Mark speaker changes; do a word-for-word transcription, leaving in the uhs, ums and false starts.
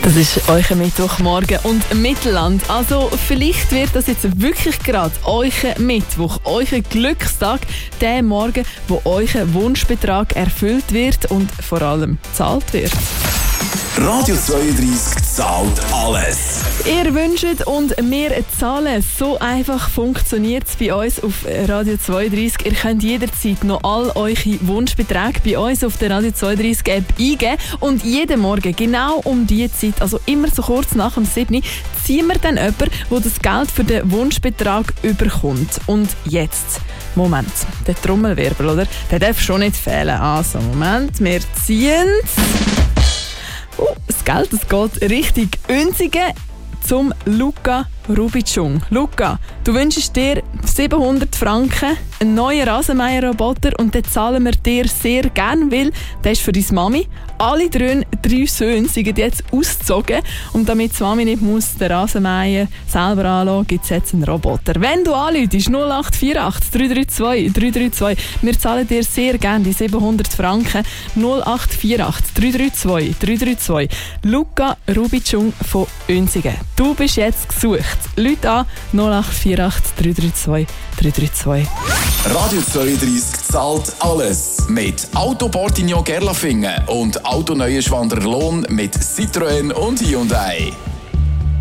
Speaker 1: Das ist euer Mittwochmorgen und Mittelland. Also vielleicht wird das jetzt wirklich gerade euer Mittwoch, euer Glückstag, der Morgen, wo euer Wunschbetrag erfüllt wird und vor allem gezahlt wird.
Speaker 2: Radio zweiunddreißig zahlt alles.
Speaker 1: Ihr wünscht und wir zahlen. So einfach funktioniert es bei uns auf Radio zweiunddreißig. Ihr könnt jederzeit noch all eure Wunschbeträge bei uns auf der Radio zweiunddreißig App eingeben. Und jeden Morgen, genau um diese Zeit, also immer so kurz nach dem sieben, ziehen wir dann jemanden, der das Geld für den Wunschbetrag überkommt. Und jetzt, Moment, der Trommelwirbel, oder? Der darf schon nicht fehlen. Also, Moment, wir ziehen Oh, das Geld das geht Richtung Uensigen zum Luca Rubitschung. Luca, du wünschst dir siebenhundert Franken, einen neuen Rasenmäher-Roboter und den zahlen wir dir sehr gern, weil der ist für deine Mami. Alle drei, drei Söhne sind jetzt ausgezogen und damit die Mami nicht muss den Rasenmäher selber anschauen, gibt es jetzt einen Roboter. Wenn du anrufst, null acht vier acht drei drei zwei drei drei zwei, wir zahlen dir sehr gern die siebenhundert Franken. null acht vier acht drei drei zwei drei drei zwei. Luca Rubitschung von Uensigen. Du bist jetzt gesucht. Leute an null acht vier acht drei drei zwei drei drei zwei.
Speaker 2: Radio zweiunddreißig zahlt alles. Mit Auto Portignon Gerlafingen und Auto Neuenschwander Lohn mit Citroën und Hyundai.